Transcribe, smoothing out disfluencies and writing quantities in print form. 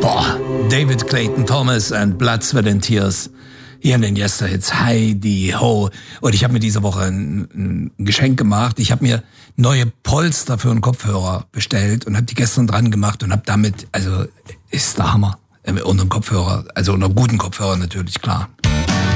Boah, David Clayton Thomas and Blood, Sweat and Tears. Hier in den Yester-Hits, Heidi Ho. Und ich habe mir diese Woche ein Geschenk gemacht. Ich habe mir neue Polster für einen Kopfhörer bestellt und habe die gestern dran gemacht und habe damit, also ist der Hammer, unter dem Kopfhörer, also unter einem guten Kopfhörer natürlich, klar.